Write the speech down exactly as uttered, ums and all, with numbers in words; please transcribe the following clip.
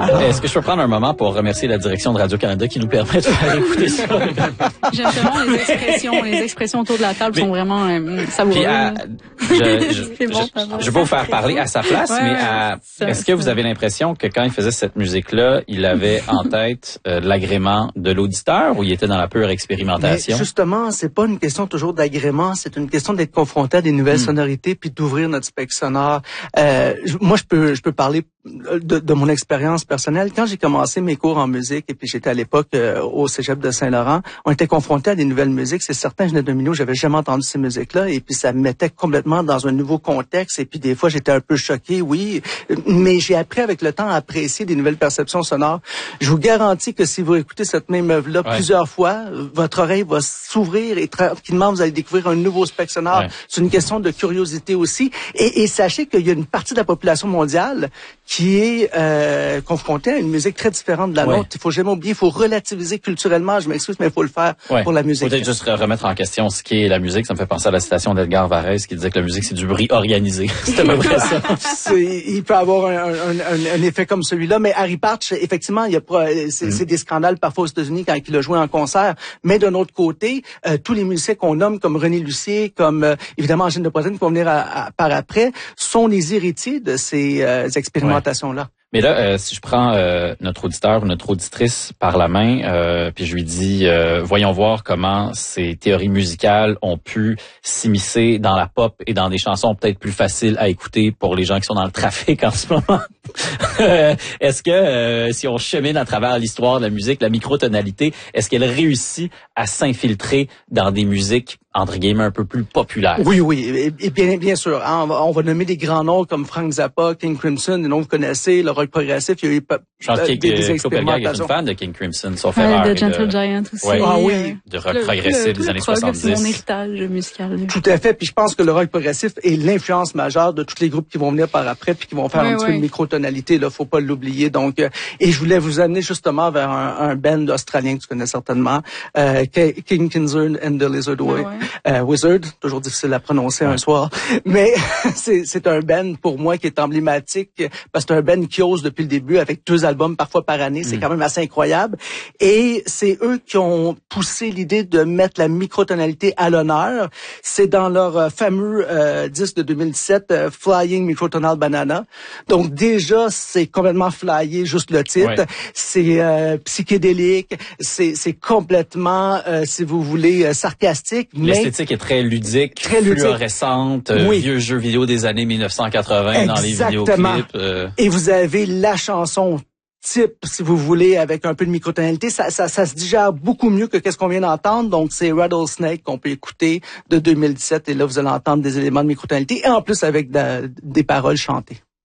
Est-ce que je peux prendre un moment pour remercier la direction de Radio-Canada qui nous permet de faire écouter ça? J'aime vraiment les expressions. Les expressions autour de la table mais, sont vraiment euh, savoureuses. Puis, à, je je, bon, je, je vais vous faire parler à sa place, ouais, mais à, ça, est-ce que vous avez l'impression que quand il faisait cette musique-là, il avait en tête euh, l'agrément de l'auditeur ou il était dans la pure expérimentation? Mais justement, c'est pas une question toujours d'agrément, c'est une question d'être confronté à des nouvelles mm. sonorités puis d'ouvrir notre spectre sonore. Euh, moi, je peux, je peux parler de, de mon expérience personnelle. Quand j'ai commencé mes cours en musique et puis j'étais à l'époque euh, au Cégep de Saint-Laurent, on était confronté à des nouvelles musiques. C'est certain, je venais d'un milieu où j'avais jamais entendu ces musiques-là et puis ça me mettait complètement dans un nouveau contexte et puis des fois j'étais un peu choqué, oui, mais j'ai appris avec le temps à apprécier des nouvelles perceptions sonores. Je vous garantis que si vous écoutez cette même œuvre-là ouais. plusieurs fois, votre oreille va s'ouvrir et tranquillement vous allez découvrir un nouveau spectre sonore. Ouais. C'est une question de curiosité aussi et, et sachez qu'il y a une partie de la population mondiale qui est euh, confrontée à une musique très différente de la ouais. nôtre. Il faut jamais oublier, il faut relativiser culturellement. Je m'excuse, mais il faut le faire ouais. pour la musique. Peut-être juste remettre en question ce qui est la musique. Ça me fait penser à la citation d'Edgar Varèse qui disait que la musique, c'est du bruit organisé. C'est à peu près ça. Il peut avoir un, un, un, un effet comme celui-là, mais Harry Partch, effectivement, il y a c'est, mm. c'est des scandales parfois aux États-Unis quand il a joué en concert. Mais d'un autre côté, euh, tous les musiciens qu'on nomme comme René Lucier, comme euh, évidemment Angèle de Poitrine, qui vont venir à, à, par après, sont les héritiers de ces euh, expérimentations-là. Ouais. Mais là, euh, si je prends euh, notre auditeur ou notre auditrice par la main, euh, puis je lui dis, euh, voyons voir comment ces théories musicales ont pu s'immiscer dans la pop et dans des chansons peut-être plus faciles à écouter pour les gens qui sont dans le trafic en ce moment. Est-ce que euh, si on chemine à travers l'histoire de la musique, la microtonalité, est-ce qu'elle réussit à s'infiltrer dans des musiques entre guillemets un peu plus populaires? Oui, oui, et, et bien, bien sûr. Hein, on, va, on va nommer des grands noms comme Frank Zappa, King Crimson, des noms que vous connaissez, le rock progressif. Il y a eu Je pense euh, des, des expérimentations. expérimentations. est une fan de King Crimson, sauf ouais, erreur. De Gentle Giant aussi. Ouais, ah oui, de rock le, progressif le, des le années prog, soixante-dix. C'est mon héritage musical. Tout à fait. Puis je pense que le rock progressif est l'influence majeure de tous les groupes qui vont venir par après puis qui vont faire ouais, un petit ouais. peu de microtonalité. Là, faut pas l'oublier. Donc, euh, et je voulais vous amener justement vers un, un band australien que tu connais certainement, euh, King Crimson and the Lizard ouais, ouais. Euh, Wizard. Toujours difficile à prononcer ouais. un soir, mais c'est, c'est un band pour moi qui est emblématique parce que c'est un band qui ose depuis le début avec deux albums parfois par année, c'est mm. quand même assez incroyable. Et c'est eux qui ont poussé l'idée de mettre la microtonalité à l'honneur. C'est dans leur euh, fameux euh, disque de deux mille dix-sept, euh, Flying Microtonal Banana. Donc déjà c'est complètement flyé, juste le titre. Ouais. C'est euh, psychédélique, c'est, c'est complètement, euh, si vous voulez, euh, sarcastique. L'esthétique mais... est très ludique, très fluorescente, ludique. Oui. Vieux jeux vidéo des années mille neuf cent quatre-vingts Exactement. Dans les vidéoclips. Euh... Et vous avez la chanson type, si vous voulez, avec un peu de microtonalité. Ça, ça, ça se digère beaucoup mieux que qu'est-ce qu'on vient d'entendre. Donc, c'est Rattlesnake qu'on peut écouter de deux mille dix-sept. Et là, vous allez entendre des éléments de microtonalité et en plus avec de, des paroles chantées.